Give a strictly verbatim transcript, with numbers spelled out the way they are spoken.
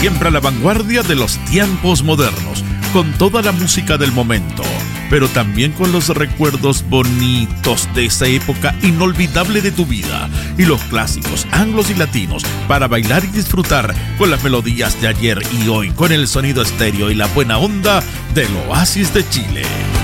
siempre a la vanguardia de los tiempos modernos, con toda la música del momento, pero también con los recuerdos bonitos de esa época inolvidable de tu vida y los clásicos anglos y latinos para bailar y disfrutar con las melodías de ayer y hoy, con el sonido estéreo y la buena onda del Oasis de Chile.